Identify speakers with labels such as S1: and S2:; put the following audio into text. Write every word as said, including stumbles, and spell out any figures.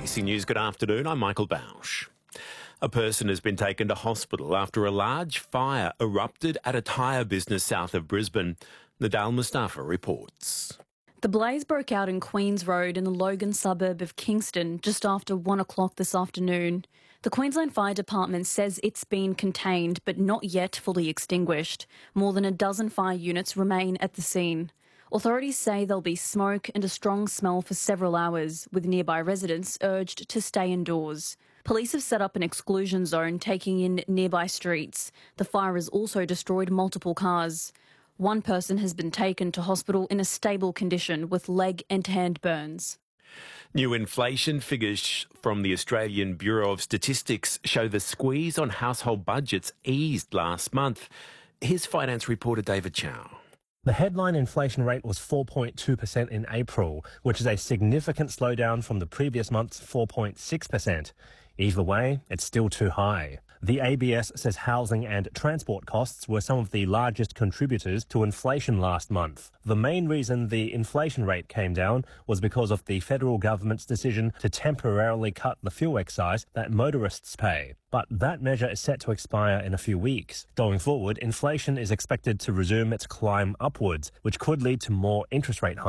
S1: A B C News, good afternoon. I'm Michael Bausch. A person has been taken to hospital after a large fire erupted at a tyre business south of Brisbane. Nadal Mustafa reports.
S2: The blaze broke out in Queens Road in the Logan suburb of Kingston just after one o'clock this afternoon. The Queensland Fire Department says it's been contained but not yet fully extinguished. More than a dozen fire units remain at the scene. Authorities say there'll be smoke and a strong smell for several hours, with nearby residents urged to stay indoors. Police have set up an exclusion zone taking in nearby streets. The fire has also destroyed multiple cars. One person has been taken to hospital in a stable condition with leg and hand burns.
S1: New inflation figures from the Australian Bureau of Statistics show the squeeze on household budgets eased last month. Here's finance reporter David Chow.
S3: The headline inflation rate was four point two percent in April, which is a significant slowdown from the previous month's four point six percent. Either way, it's still too high. The A B S says housing and transport costs were some of the largest contributors to inflation last month. The main reason the inflation rate came down was because of the federal government's decision to temporarily cut the fuel excise that motorists pay. But that measure is set to expire in a few weeks. Going forward, inflation is expected to resume its climb upwards, which could lead to more interest rate hikes.